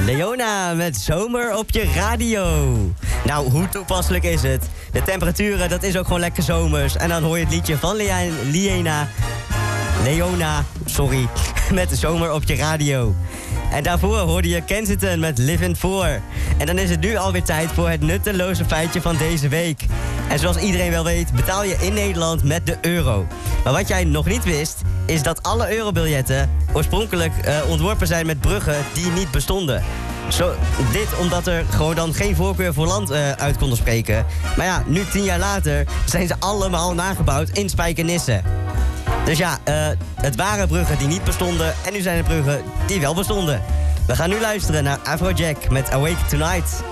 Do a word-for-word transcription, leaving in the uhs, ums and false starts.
Leona met Zomer op je radio. Nou, hoe toepasselijk is het? De temperaturen, dat is ook gewoon lekker zomers. En dan hoor je het liedje van Lea- Leona... Leona, sorry, met de Zomer op je radio. En daarvoor hoorde je Kensington met Living For. En dan is het nu alweer tijd voor het nutteloze feitje van deze week. En zoals iedereen wel weet, betaal je in Nederland met de euro. Maar wat jij nog niet wist, is dat alle eurobiljetten oorspronkelijk uh, ontworpen zijn met bruggen die niet bestonden. Zo, dit omdat er gewoon dan geen voorkeur voor land uh, uit konden spreken. Maar ja, nu tien jaar later zijn ze allemaal nagebouwd in Spijkenisse. Dus ja, uh, het waren bruggen die niet bestonden en nu zijn er bruggen die wel bestonden. We gaan nu luisteren naar Afrojack met Awake Tonight.